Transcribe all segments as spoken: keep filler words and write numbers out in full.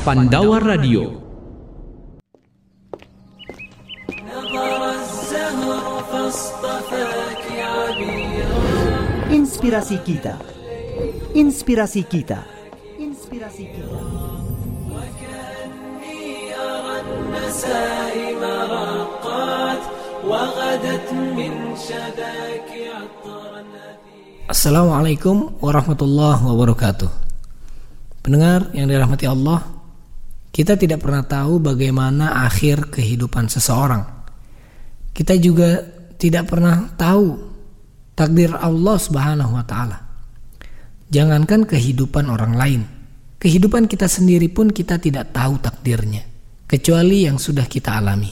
Pandawa Radio. Inspirasi kita, inspirasi kita, inspirasi kita. Assalamualaikum warahmatullahi wabarakatuh. Pendengar yang dirahmati Allah, kita tidak pernah tahu bagaimana akhir kehidupan seseorang. Kita juga tidak pernah tahu takdir Allah Subhanahu wa taala. Jangankan kehidupan orang lain, kehidupan kita sendiri pun kita tidak tahu takdirnya, kecuali yang sudah kita alami.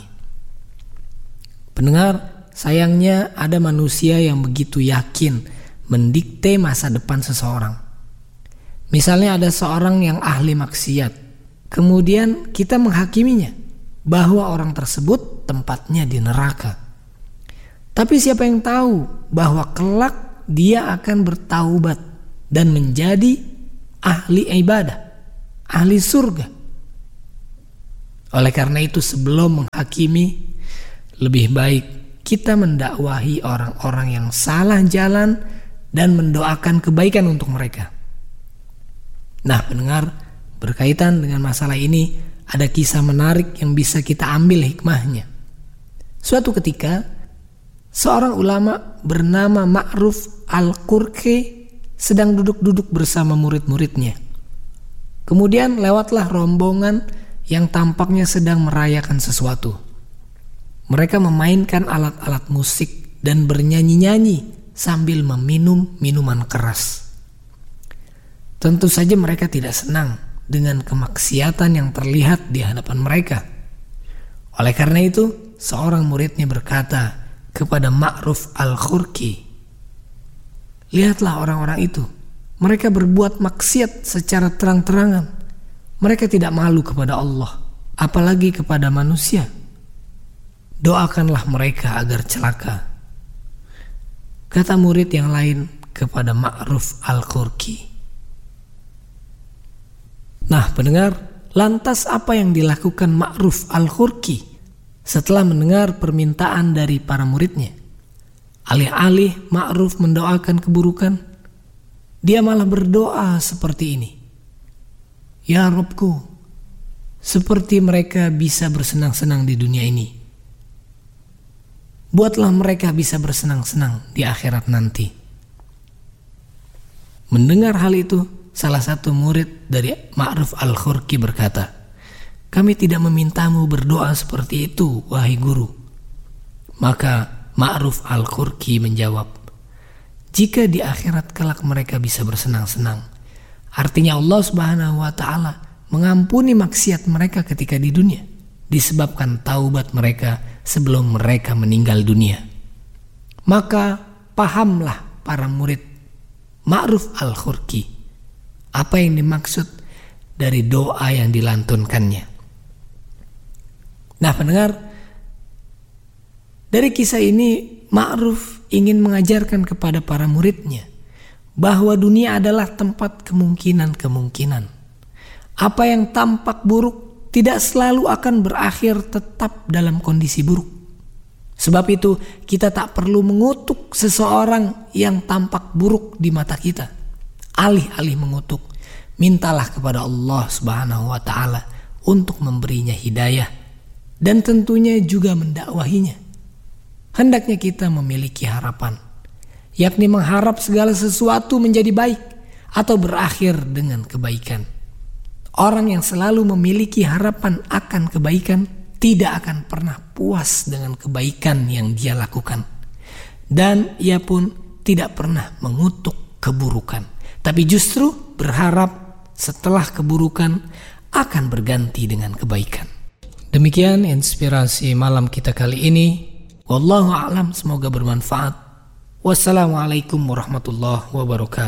Pendengar, sayangnya ada manusia yang begitu yakin mendikte masa depan seseorang. Misalnya ada seorang yang ahli maksiat, kemudian kita menghakiminya bahwa orang tersebut tempatnya di neraka. Tapi siapa yang tahu bahwa kelak dia akan bertaubat dan menjadi ahli ibadah, ahli surga. Oleh karena itu, sebelum menghakimi, lebih baik kita mendakwahi orang-orang yang salah jalan dan mendoakan kebaikan untuk mereka. Nah, pendengar, berkaitan dengan masalah ini ada kisah menarik yang bisa kita ambil hikmahnya. Suatu ketika, seorang ulama bernama Ma'ruf Al-Qurqi sedang duduk-duduk bersama murid-muridnya. Kemudian lewatlah rombongan yang tampaknya sedang merayakan sesuatu. Mereka memainkan alat-alat musik dan bernyanyi-nyanyi sambil meminum minuman keras. Tentu saja mereka tidak senang dengan kemaksiatan yang terlihat di hadapan mereka. Oleh karena itu, seorang muridnya berkata kepada Ma'ruf Al-Qurqi, "Lihatlah orang-orang itu. Mereka berbuat maksiat secara terang-terangan. Mereka tidak malu kepada Allah, apalagi kepada manusia. Doakanlah mereka agar celaka." Kata murid yang lain kepada Ma'ruf Al-Qurqi. Nah, pendengar, lantas apa yang dilakukan Ma'ruf Al-Qurqi setelah mendengar permintaan dari para muridnya? Alih-alih Ma'ruf mendoakan keburukan, dia malah berdoa seperti ini. "Ya Rabbku, seperti mereka bisa bersenang-senang di dunia ini, buatlah mereka bisa bersenang-senang di akhirat nanti." Mendengar hal itu, salah satu murid dari Ma'ruf Al-Qurqi berkata, "Kami tidak memintamu berdoa seperti itu, wahai guru." Maka Ma'ruf Al-Qurqi menjawab, "Jika di akhirat kelak mereka bisa bersenang-senang, artinya Allah Subhanahu wa taala mengampuni maksiat mereka ketika di dunia, disebabkan taubat mereka sebelum mereka meninggal dunia." Maka pahamlah para murid Ma'ruf Al-Qurqi apa yang dimaksud dari doa yang dilantunkannya. Nah, pendengar, dari kisah ini Ma'ruf ingin mengajarkan kepada para muridnya bahwa dunia adalah tempat kemungkinan-kemungkinan. Apa yang tampak buruk tidak selalu akan berakhir tetap dalam kondisi buruk. Sebab itu kita tak perlu mengutuk seseorang yang tampak buruk di mata kita. Alih-alih mengutuk, mintalah kepada Allah Subhanahu wa taala untuk memberinya hidayah dan tentunya juga mendakwahinya. Hendaknya kita memiliki harapan, yakni mengharap segala sesuatu menjadi baik atau berakhir dengan kebaikan. Orang yang selalu memiliki harapan akan kebaikan tidak akan pernah puas dengan kebaikan yang dia lakukan, dan ia pun tidak pernah mengutuk keburukan, tapi justru berharap setelah keburukan akan berganti dengan kebaikan. Demikian inspirasi malam kita kali ini. Wallahu a'lam, semoga bermanfaat. Wassalamualaikum warahmatullahi wabarakatuh.